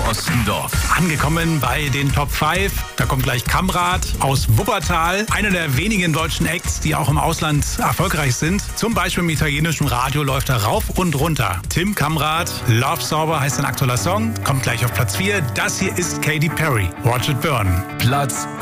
Ostendorf. Angekommen bei den Top 5. Da kommt gleich Kamrat aus Wuppertal. Einer der wenigen deutschen Acts, die auch im Ausland erfolgreich sind. Zum Beispiel im italienischen Radio läuft er rauf und runter. Tim Kamrat, Love Sauber heißt sein aktueller Song. Kommt gleich auf Platz 4. Das hier ist Katy Perry. Watch It Burn. Platz